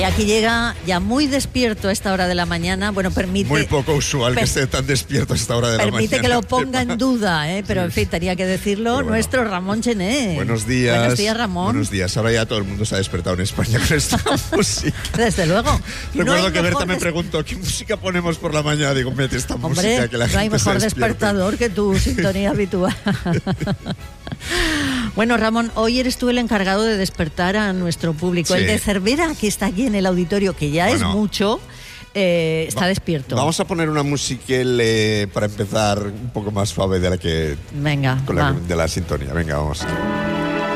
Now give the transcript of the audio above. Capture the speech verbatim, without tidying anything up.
Y aquí llega ya muy despierto a esta hora de la mañana. Bueno, permite... Muy poco usual que esté tan despierto a esta hora de la mañana. Permite que lo ponga en duda, ¿eh? Pero en fin, tenía que decirlo bueno. nuestro Ramón Chené. Buenos días. Buenos días, Ramón. Buenos días. Ahora ya todo el mundo se ha despertado en España con esta música. Desde luego. Recuerdo no que Berta me des... preguntó ¿qué música ponemos por la mañana? Digo, mete esta Hombre, música que la no gente hay mejor se despertador que tu sintonía habitual. Bueno, Ramón, hoy eres tú el encargado de despertar a nuestro público. Sí. El de Cervera, que está aquí en el auditorio, que ya bueno, es mucho, eh, está va, despierto. Vamos a poner una música para empezar un poco más suave de la que... Venga, con la, de la sintonía. Venga, vamos.